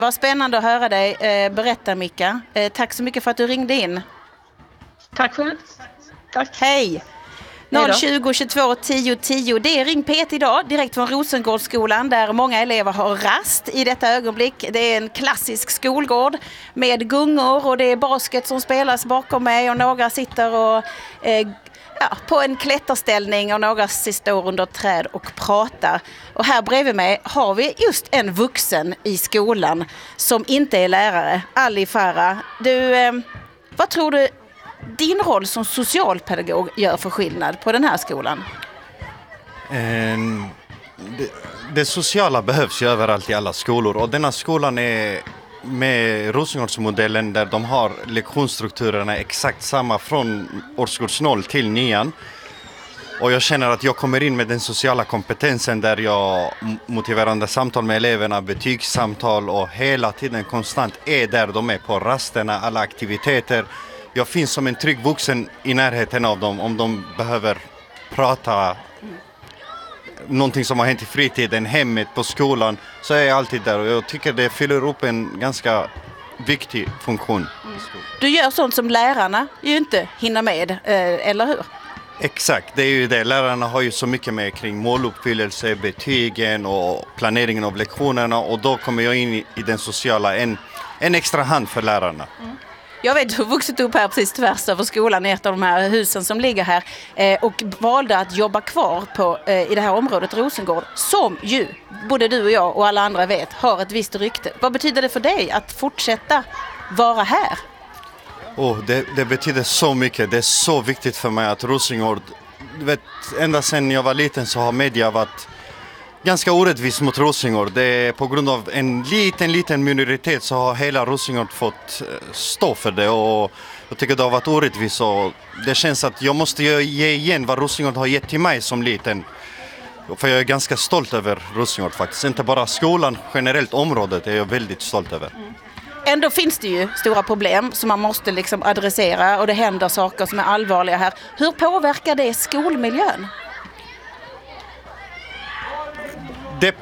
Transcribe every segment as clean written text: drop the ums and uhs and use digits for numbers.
Vad spännande att höra dig berätta, Micka. Tack så mycket för att du ringde in. Tack själv. Tack. Hej! 020 22 10 10. Det är Ring P1 idag, direkt från Rosengårdsskolan där många elever har rast i detta ögonblick. Det är en klassisk skolgård med gungor och det är basket som spelas bakom mig och några sitter och på en klätterställning och några står under träd och pratar. Och här bredvid mig har vi just en vuxen i skolan som inte är lärare, Ali Farah. Du, vad tror du din roll som socialpedagog gör för skillnad på den här skolan? Det sociala behövs ju överallt i alla skolor och denna skolan är med Rosengårdsmodellen där de har lektionsstrukturerna exakt samma från årskurs 0 till 9. Och jag känner att jag kommer in med den sociala kompetensen där jag motiverande samtal med eleverna, betygssamtal och hela tiden konstant är där de är på rasterna, alla aktiviteter. Jag finns som en trygg vuxen i närheten av dem om de behöver prata någonting som har hänt i fritiden, hemmet, på skolan, så är jag alltid där och jag tycker det fyller upp en ganska viktig funktion. Du gör sånt som lärarna ju inte hinner med, eller hur? Exakt, det är ju det. Lärarna har ju så mycket med kring måluppfyllelse, betygen och planeringen av lektionerna och då kommer jag in i den sociala, en extra hand för lärarna. Jag vet, du har vuxit upp här precis tvärs över skolan i ett av de här husen som ligger här och valde att jobba kvar i det här området Rosengård som ju, både du och jag och alla andra vet, har ett visst rykte. Vad betyder det för dig att fortsätta vara här? Det betyder så mycket. Det är så viktigt för mig att Rosengård, du vet, ända sedan jag var liten så har media varit ganska orättvis mot Rosengård. Det är på grund av en liten minoritet så har hela Rosengård fått stå för det och jag tycker det har varit orättvis och det känns att jag måste ge igen vad Rosengård har gett till mig som liten. För jag är ganska stolt över Rosengård faktiskt. Inte bara skolan, generellt området är jag väldigt stolt över. Ändå finns det ju stora problem som man måste liksom adressera och det händer saker som är allvarliga här. Hur påverkar det skolmiljön? Det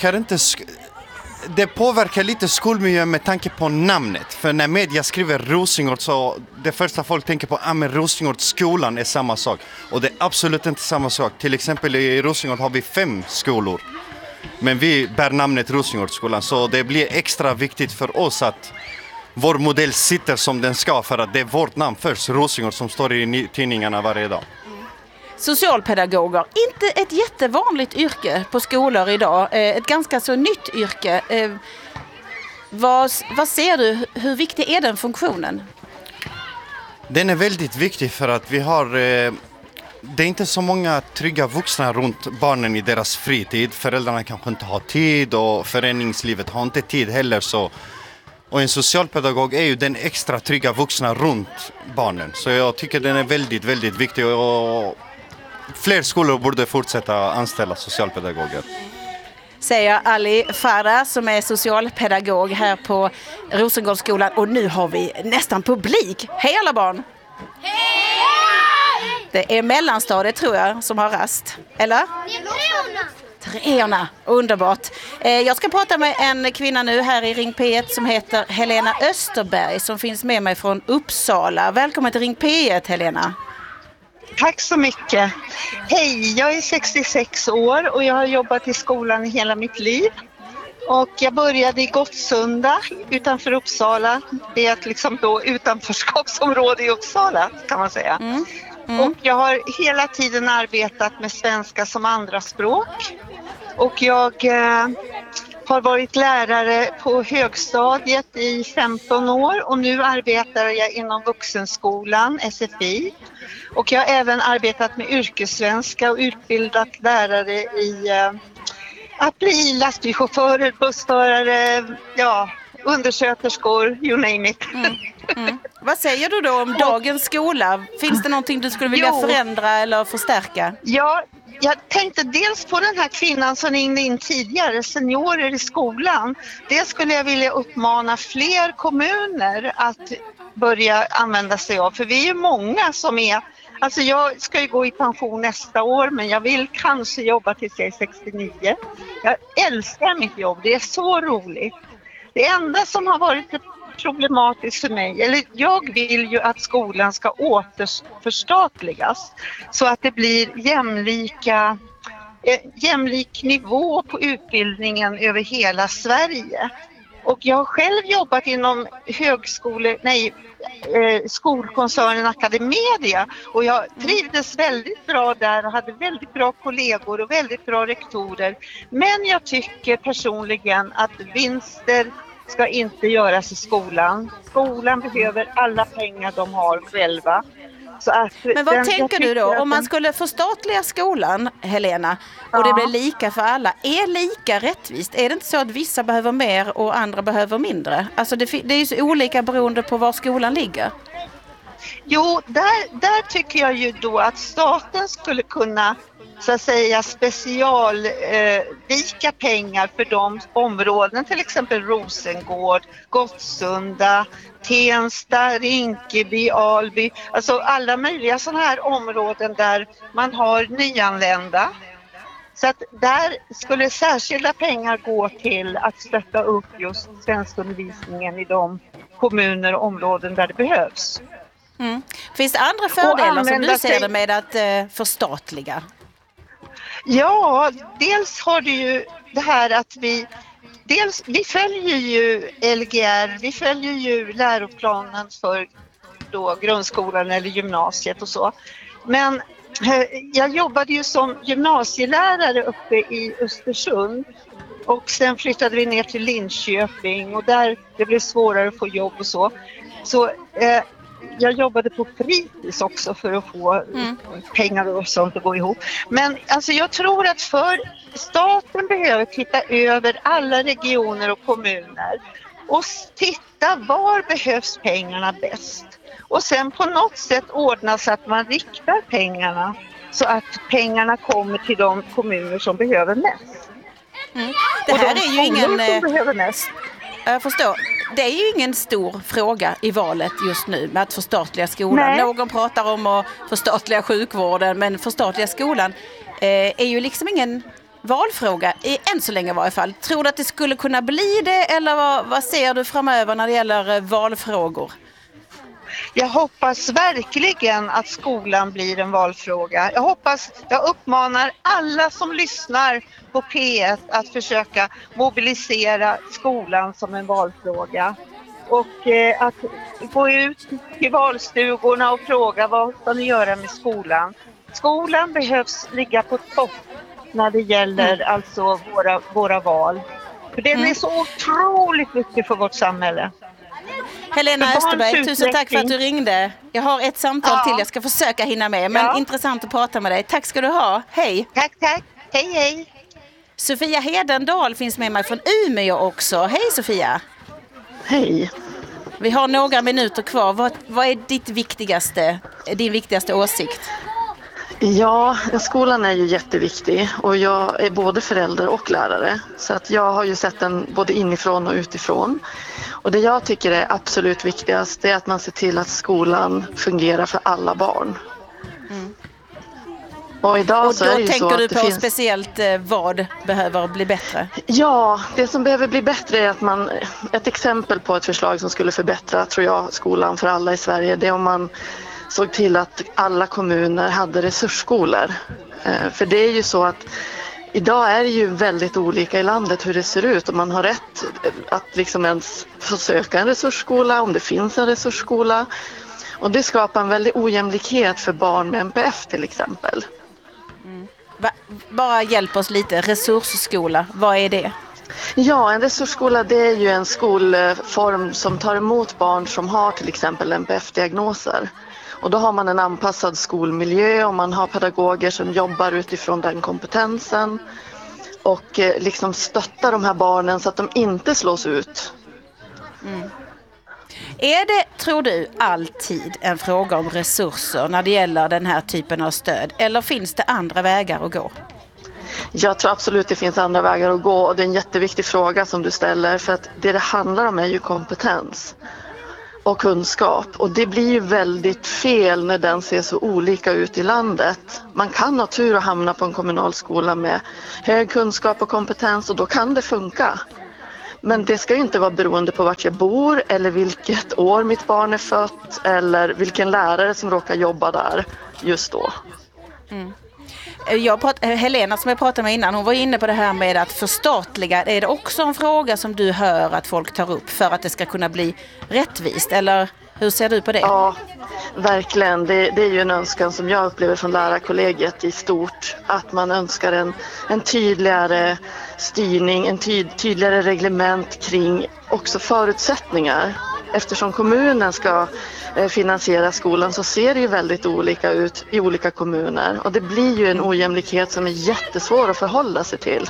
påverkar lite skolmiljön med tanke på namnet. För när media skriver Rosengård så det första folk tänker på men Rosengårdsskolan är samma sak. Och det är absolut inte samma sak. Till exempel i Rosengård har vi 5 skolor. Men vi bär namnet Rosengårdsskolan så det blir extra viktigt för oss att vår modell sitter som den ska för att det är vårt namn först, Rosengård, som står i tidningarna varje dag. Socialpedagoger, inte ett jättevanligt yrke på skolor idag, ett ganska så nytt yrke. Vad ser du, hur viktig är den funktionen? Den är väldigt viktig för att vi har, det är inte så många trygga vuxna runt barnen i deras fritid. Föräldrarna kanske inte har tid och föreningslivet har inte tid heller så. Och en socialpedagog är ju den extra trygga vuxna runt barnen. Så jag tycker den är väldigt, väldigt viktig och fler skolor borde fortsätta anställa socialpedagoger. Säger Ali Farah som är socialpedagog här på Rosengårdsskolan. Och nu har vi nästan publik. Hej alla barn! Hej! Det är mellanstadiet tror jag som har rast. Eller? Treorna, underbart. Jag ska prata med en kvinna nu här i Ring P1 som heter Helena Österberg som finns med mig från Uppsala. Välkommen till Ring P1, Helena. Tack så mycket. Hej, jag är 66 år och jag har jobbat i skolan i hela mitt liv. Och jag började i Gottsunda utanför Uppsala. Det är ett liksom då utanförskapsområde i Uppsala kan man säga. Och jag har hela tiden arbetat med svenska som andraspråk. Och jag har varit lärare på högstadiet i 15 år och nu arbetar jag inom vuxenskolan, SFI. Och jag har även arbetat med yrkessvenska och utbildat lärare i att bli lastbilschaufförer, bussförare, undersköterskor, you name it. Vad säger du då om dagens skola? Finns det någonting du skulle vilja förändra eller förstärka? Ja, jag tänkte dels på den här kvinnan som ringde in tidigare, seniorer i skolan. Det skulle jag vilja uppmana fler kommuner att börja använda sig av. För vi är ju många som är, alltså jag ska ju gå i pension nästa år men jag vill kanske jobba tills jag är 69. Jag älskar mitt jobb, det är så roligt. Det enda som har varit problematiskt för mig, eller jag vill ju att skolan ska återförstatligas så att det blir jämlik nivå på utbildningen över hela Sverige. Och jag har själv jobbat inom skolkoncernen Academedia och jag trivdes väldigt bra där och hade väldigt bra kollegor och väldigt bra rektorer. Men jag tycker personligen att vinster ska inte göras i skolan. Skolan behöver alla pengar de har själva. Men vad tänker du då? Om man skulle förstatliga skolan, Helena, och det blir lika för alla, är lika rättvist? Är det inte så att vissa behöver mer och andra behöver mindre? Alltså det är ju så olika beroende på var skolan ligger. Jo, där tycker jag ju då att staten skulle kunna så att säga specialvika pengar för de områden, till exempel Rosengård, Gottsunda, Tensta, Rinkeby, Alby, alltså alla möjliga sådana här områden där man har nyanlända. Så att där skulle särskilda pengar gå till att stötta upp just svenskundervisningen i de kommuner och områden där det behövs. Mm. Finns det andra fördelar som du ser det med att förstatliga? Ja, dels har du ju det här att vi följer ju LGR, vi följer ju läroplanen för då grundskolan eller gymnasiet och så. Men jag jobbade ju som gymnasielärare uppe i Östersund och sen flyttade vi ner till Linköping och där det blev svårare att få jobb och så. Så jag jobbade på fritids också för att få pengar och sånt att gå ihop. Men alltså jag tror att staten behöver titta över alla regioner och kommuner och titta var behövs pengarna bäst. Och sen på något sätt ordna så att man riktar pengarna så att pengarna kommer till de kommuner som behöver mest. Det här är ju ingen... behöver mest. Jag förstår. Det är ju ingen stor fråga i valet just nu med att förstatliga skolan. Nej. Någon pratar om att förstatliga sjukvården, men förstatliga skolan är ju liksom ingen valfråga än så länge i varje fall. Tror du att det skulle kunna bli det eller vad ser du framöver när det gäller valfrågor? Jag hoppas verkligen att skolan blir en valfråga. Jag uppmanar alla som lyssnar på P1 att försöka mobilisera skolan som en valfråga. Och att gå ut till valstugorna och fråga vad ska ni göra med skolan. Skolan behövs ligga på topp när det gäller alltså våra val. För den är så otroligt viktig för vårt samhälle. Helena Österberg, tusen tack för att du ringde. Jag har ett samtal till, jag ska försöka hinna med. Men intressant att prata med dig. Tack ska du ha. Hej. Tack. Hej. Sofia Hedendal finns med mig från Umeå också. Hej Sofia. Hej. Vi har några minuter kvar. Vad är din viktigaste åsikt? Ja, skolan är ju jätteviktig och jag är både förälder och lärare. Så att jag har ju sett den både inifrån och utifrån. Och det jag tycker är absolut viktigast är att man ser till att skolan fungerar för alla barn. Och idag så är det ju så att tänker du på speciellt vad behöver bli bättre? Ja, det som behöver bli bättre är att ett exempel på ett förslag som skulle förbättra, tror jag, skolan för alla i Sverige, det är om man såg till att alla kommuner hade resursskolor. För det är ju så att idag är det ju väldigt olika i landet hur det ser ut och man har rätt att liksom ens försöka en resursskola om det finns en resursskola. Och det skapar en väldig ojämlikhet för barn med NPF till exempel. Bara hjälp oss lite. Resursskola, vad är det? Ja, en resursskola det är ju en skolform som tar emot barn som har till exempel NPF-diagnoser. Och då har man en anpassad skolmiljö och man har pedagoger som jobbar utifrån den kompetensen och liksom stöttar de här barnen så att de inte slås ut. Är det, tror du, alltid en fråga om resurser när det gäller den här typen av stöd? Eller finns det andra vägar att gå? Jag tror absolut det finns andra vägar att gå och det är en jätteviktig fråga som du ställer för att det handlar om är ju kompetens och kunskap och det blir ju väldigt fel när den ser så olika ut i landet. Man kan ha tur att hamna på en kommunal skola med hög kunskap och kompetens och då kan det funka. Men det ska ju inte vara beroende på vart jag bor eller vilket år mitt barn är fött eller vilken lärare som råkar jobba där just då. Helena som jag pratade med innan, hon var inne på det här med att förstatliga. Är det också en fråga som du hör att folk tar upp för att det ska kunna bli rättvist? Eller hur ser du på det? Ja, verkligen. Det är ju en önskan som jag upplever från lärarkollegiet i stort. Att man önskar en tydligare styrning, en tydligare reglement kring också förutsättningar. Eftersom kommunen ska finansiera skolan så ser det ju väldigt olika ut i olika kommuner. Och det blir ju en ojämlikhet som är jättesvår att förhålla sig till.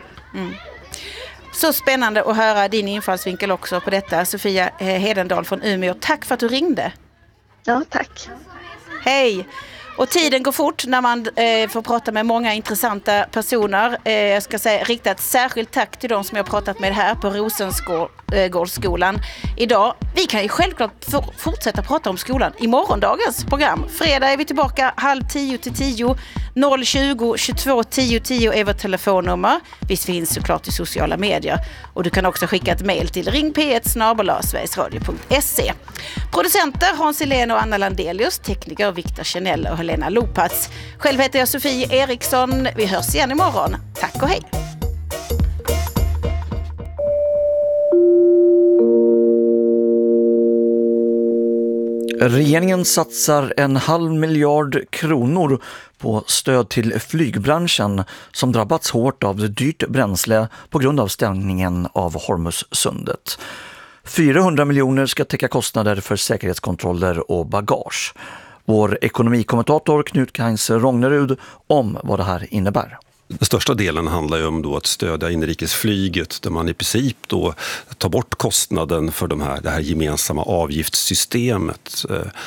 Så spännande att höra din infallsvinkel också på detta. Sofia Hedendahl från Umeå. Tack för att du ringde. Ja, tack. Hej! Och tiden går fort när man får prata med många intressanta personer. Jag ska rikta ett särskilt tack till de som jag har pratat med här på Rosengårdsskolan idag. Vi kan ju självklart fortsätta prata om skolan i morgondagens program. Fredag är vi tillbaka 9:30 till 10. 020 22 10 10 är vårt telefonnummer. Vi finns såklart i sociala medier. Och du kan också skicka ett mejl till ringp1@sverigesradio.se. Producenter Hans Helén och Anna Landelius, tekniker Viktor Chanel och Helena Lopats. Själv heter jag Sofie Eriksson. Vi hörs igen imorgon. Tack och hej! Regeringen satsar 1,5 miljard kronor på stöd till flygbranschen som drabbats hårt av dyrt bränsle på grund av stängningen av Hormuzsundet. 400 miljoner ska täcka kostnader för säkerhetskontroller och bagage. Vår ekonomikommentator Knut Heinz Rognerud om vad det här innebär. Den största delen handlar ju om då att stödja inrikesflyget där man i princip då tar bort kostnaden för det här gemensamma avgiftssystemet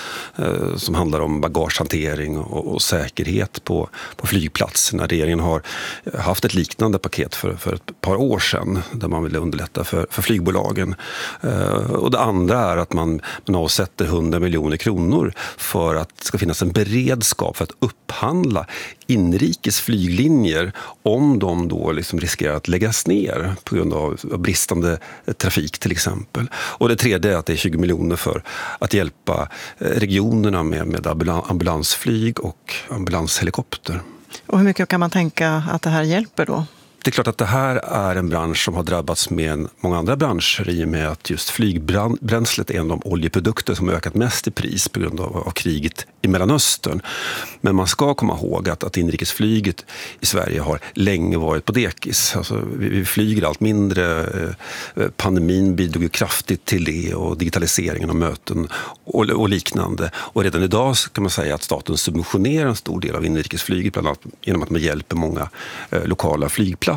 som handlar om bagagehantering och säkerhet på flygplatserna. Regeringen har haft ett liknande paket för ett par år sedan där man ville underlätta för flygbolagen. Och det andra är att man avsätter 100 miljoner kronor för att det ska finnas en beredskap för att upphandla inrikes flyglinjer om de då liksom riskerar att läggas ner på grund av bristande trafik till exempel. Och det tredje är att det är 20 miljoner för att hjälpa regionerna med ambulansflyg och ambulanshelikopter. Och hur mycket kan man tänka att det här hjälper då? Det är klart att det här är en bransch som har drabbats med många andra branscher i och med att just flygbränslet är en av de oljeprodukter som har ökat mest i pris på grund av kriget i Mellanöstern. Men man ska komma ihåg att inrikesflyget i Sverige har länge varit på dekis. Alltså, vi flyger allt mindre. Pandemin bidrog ju kraftigt till det och digitaliseringen av möten och liknande. Och redan idag kan man säga att staten subventionerar en stor del av inrikesflyget bland annat genom att man hjälper många lokala flygplatser.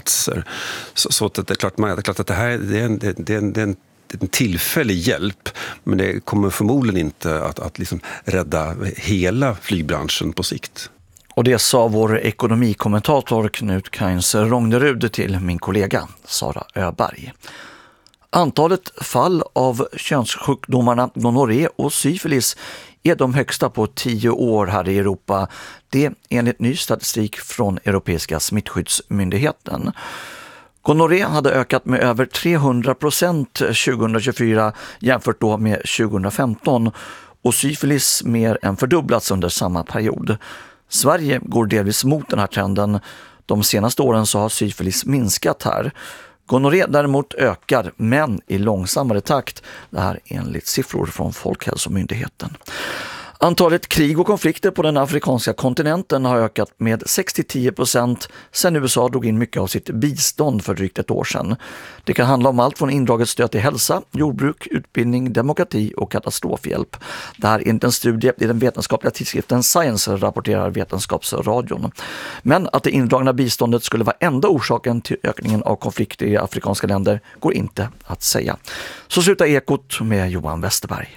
Så det är klart att det här är en tillfällig hjälp, men det kommer förmodligen inte att liksom rädda hela flygbranschen på sikt. Och det sa vår ekonomikommentator Knut Heinz Rognerud till min kollega Sara Öberg. Antalet fall av könssjukdomarna gonorré och syfilis är de högsta på 10 år här i Europa. Det enligt ny statistik från Europeiska smittskyddsmyndigheten. Gonorré hade ökat med över 300% 2024 jämfört då med 2015 och syfilis mer än fördubblats under samma period. Sverige går delvis mot den här trenden. De senaste åren så har syfilis minskat här. Gonorré däremot ökar, men i långsammare takt. Det här enligt siffror från Folkhälsomyndigheten. Antalet krig och konflikter på den afrikanska kontinenten har ökat med 6-10% sedan USA drog in mycket av sitt bistånd för drygt ett år sedan. Det kan handla om allt från indraget stöd till hälsa, jordbruk, utbildning, demokrati och katastrofhjälp. Det här är inte en studie i den vetenskapliga tidskriften Science, rapporterar Vetenskapsradion. Men att det indragna biståndet skulle vara enda orsaken till ökningen av konflikter i afrikanska länder går inte att säga. Så slutar Ekot med Johan Westerberg.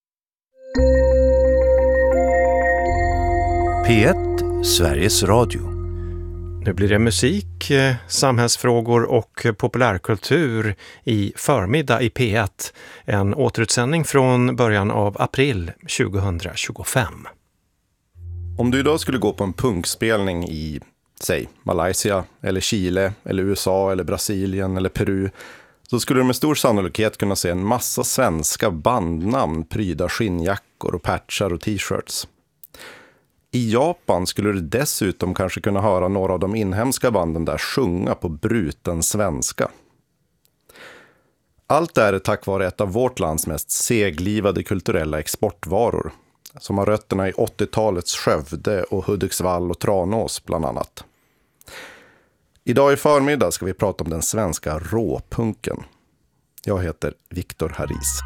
P1, Sveriges Radio. Nu blir det musik, samhällsfrågor och populärkultur i förmiddag i P1. En återutsändning från början av april 2025. Om du idag skulle gå på en punkspelning i, säg, Malaysia eller Chile eller USA eller Brasilien eller Peru, så skulle du med stor sannolikhet kunna se en massa svenska bandnamn pryda skinnjackor och patchar och t-shirts. I Japan skulle du dessutom kanske kunna höra några av de inhemska banden där sjunga på bruten svenska. Allt det här är tack vare ett av vårt lands mest seglivade kulturella exportvaror, som har rötterna i 80-talets Skövde och Hudiksvall och Tranås bland annat. Idag i förmiddag ska vi prata om den svenska råpunken. Jag heter Viktor Haris.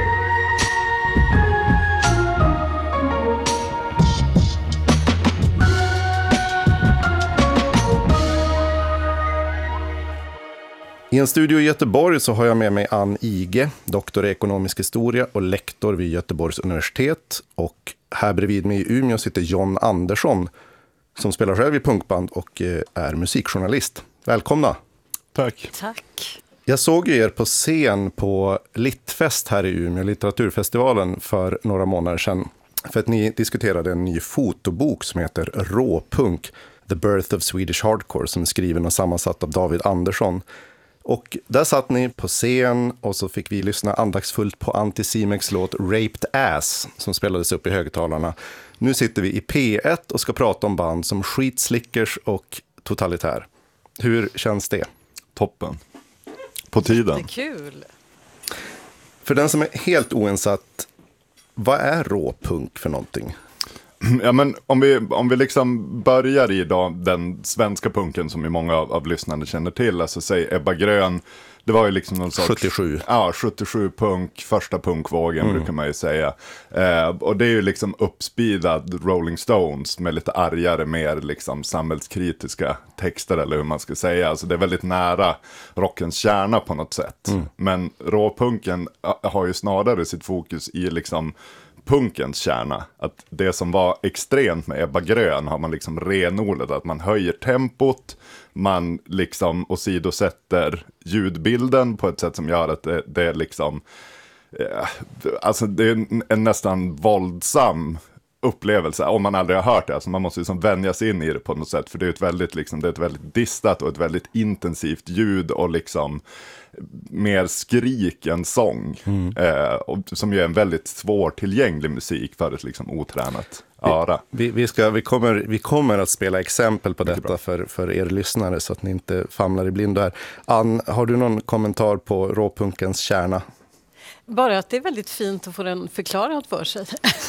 I en studio i Göteborg så har jag med mig Ann Ige, doktor i ekonomisk historia och lektor vid Göteborgs universitet. Och här bredvid mig i Umeå sitter John Andersson som spelar själv i punkband och är musikjournalist. Välkomna! Tack! Tack! Jag såg er på scen på Littfest här i Umeå, litteraturfestivalen, för några månader sedan. För att ni diskuterade en ny fotobok som heter Råpunk, The Birth of Swedish Hardcore, som är skriven och sammansatt av David Andersson. Och där satt ni på scen och så fick vi lyssna andaktsfullt på Anticimex låt Raped Ass som spelades upp i högtalarna. Nu sitter vi i P1 och ska prata om band som Skitslickers och Totalitär. Hur känns det? Toppen. På tiden. Det är kul. För den som är helt oinsatt, vad är råpunk för någonting? Ja, men om vi liksom börjar i då, den svenska punken som ju många av lyssnarna känner till, alltså säg Ebba Grön, det var ju liksom någon sorts 77. Ja, 77 punk, första punkvågen brukar man ju säga. Och det är ju liksom uppspeedad Rolling Stones med lite argare, mer liksom samhällskritiska texter eller hur man ska säga. Alltså det är väldigt nära rockens kärna på något sätt. Men råpunken har ju snarare sitt fokus i liksom punkens kärna. Att det som var extremt med Ebba Grön har man liksom renodlat, att man höjer tempot, man liksom åsidosätter ljudbilden på ett sätt som gör att det är liksom alltså det är en nästan våldsam upplevelse om man aldrig har hört det. Alltså man måste liksom vänja sig in i det på något sätt, för det är ett väldigt liksom, det är ett väldigt distat och ett väldigt intensivt ljud och liksom mer skrik än sång. Och som ju är en väldigt svårtillgänglig musik för ett liksom otränat öra. Vi kommer att spela exempel på detta för er lyssnare så att ni inte famlar i blindo här. Ann, har du någon kommentar på råpunkens kärna? Bara att det är väldigt fint att få den förklarad för sig.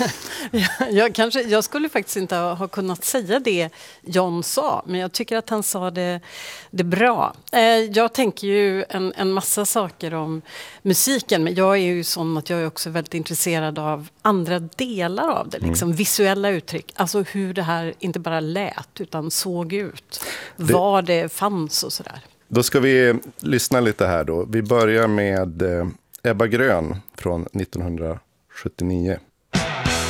Jag skulle faktiskt inte ha kunnat säga det John sa, men jag tycker att han sa det bra. Jag tänker ju en massa saker om musiken, men jag är ju sån att jag är också väldigt intresserad av andra delar av det, liksom visuella uttryck. Alltså hur det här inte bara lät utan såg ut, var det fanns och sådär. Då ska vi lyssna lite här då. Vi börjar med Ebba Grön från 1979.